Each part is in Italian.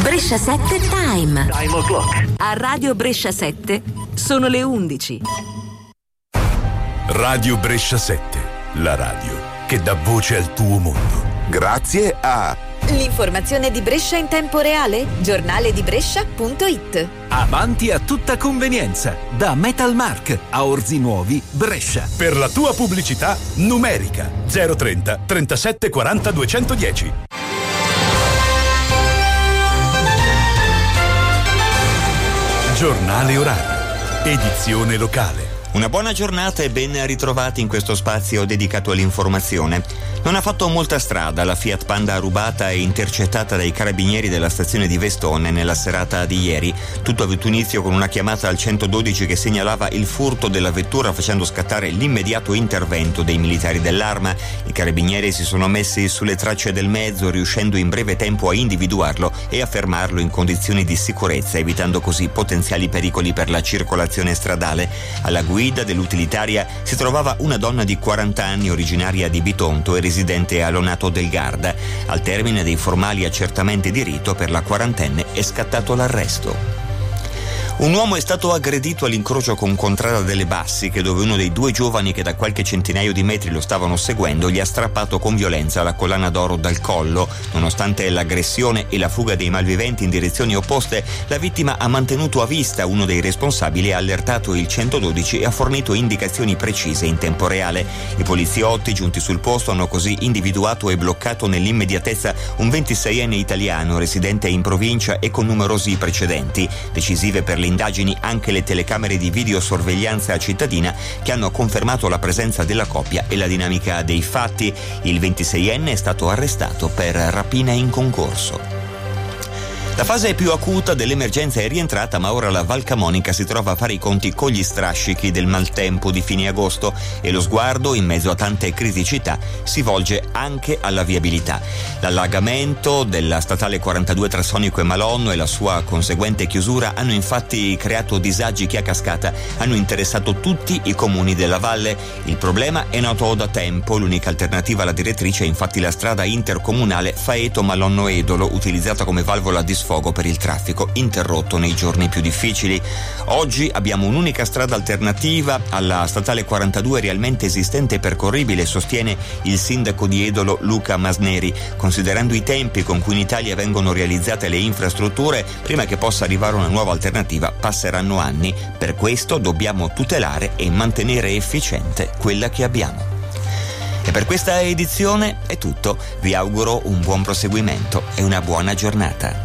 Brescia 7 Time. Time o'clock. A Radio Brescia 7 sono le 11. Radio Brescia 7, la radio che dà voce al tuo mondo. Grazie a l'informazione di Brescia in tempo reale, giornale di Brescia.it. Avanti a tutta convenienza, da Metalmark a Orzi Nuovi, Brescia. Per la tua pubblicità numerica 030 37 40 210. Giornale orario, edizione locale. Una buona giornata e ben ritrovati in questo spazio dedicato all'informazione. Non ha fatto molta strada la Fiat Panda rubata e intercettata dai carabinieri della stazione di Vestone nella serata di ieri. Tutto ha avuto inizio con una chiamata al 112 che segnalava il furto della vettura, facendo scattare l'immediato intervento dei militari dell'Arma. I carabinieri si sono messi sulle tracce del mezzo, riuscendo in breve tempo a individuarlo e a fermarlo in condizioni di sicurezza, evitando così potenziali pericoli per la circolazione stradale. Alla guida dell'utilitaria si trovava una donna di 40 anni originaria di Bitonto e residente a Lonato del Garda. Al termine dei formali accertamenti di rito per la quarantenne è scattato l'arresto. Un uomo è stato aggredito all'incrocio con Contrada delle Bassiche, dove uno dei due giovani che da qualche centinaio di metri lo stavano seguendo gli ha strappato con violenza la collana d'oro dal collo. Nonostante l'aggressione e la fuga dei malviventi in direzioni opposte, la vittima ha mantenuto a vista uno dei responsabili, ha allertato il 112 e ha fornito indicazioni precise in tempo reale. I poliziotti giunti sul posto hanno così individuato e bloccato nell'immediatezza un 26enne italiano residente in provincia e con numerosi precedenti. Decisive per le indagini anche le telecamere di videosorveglianza cittadina che hanno confermato la presenza della coppia e la dinamica dei fatti. Il 26enne è stato arrestato per rapina in concorso. La fase più acuta dell'emergenza è rientrata, ma ora la Val Camonica si trova a fare i conti con gli strascichi del maltempo di fine agosto e lo sguardo, in mezzo a tante criticità, si volge anche alla viabilità. L'allagamento della statale 42 tra Sonico e Malonno e la sua conseguente chiusura hanno infatti creato disagi che a cascata hanno interessato tutti i comuni della valle. Il problema è noto da tempo, l'unica alternativa alla direttrice è infatti la strada intercomunale Faeto-Malonno-Edolo, utilizzata come valvola di sfogo per il traffico interrotto nei giorni più difficili. Oggi abbiamo un'unica strada alternativa alla statale 42 realmente esistente e percorribile, sostiene il sindaco di Edolo Luca Masneri. Considerando i tempi con cui in Italia vengono realizzate le infrastrutture, prima che possa arrivare una nuova alternativa passeranno anni. Per questo dobbiamo tutelare e mantenere efficiente quella che abbiamo. E per questa edizione è tutto. Vi auguro un buon proseguimento e una buona giornata.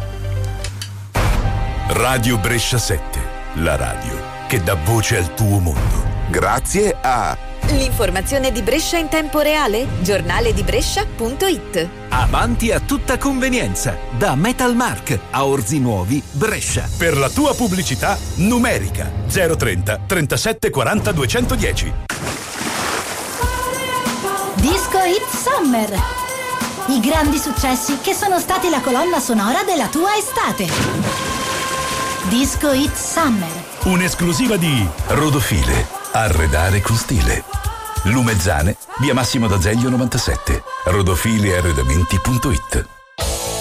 Radio Brescia 7, la radio che dà voce al tuo mondo. Grazie a l'informazione di Brescia in tempo reale, giornale di Brescia.it. Avanti a tutta convenienza, da Metalmark a Orzi Nuovi, Brescia. Per la tua pubblicità numerica 030 37 40 210. Disco Hit Summer. I grandi successi che sono stati la colonna sonora della tua estate. Disco Hit Summer. Un'esclusiva di Rodofile. Arredare con stile. Lumezzane, via Massimo d'Azeglio 97. Rodofilearredamenti.it.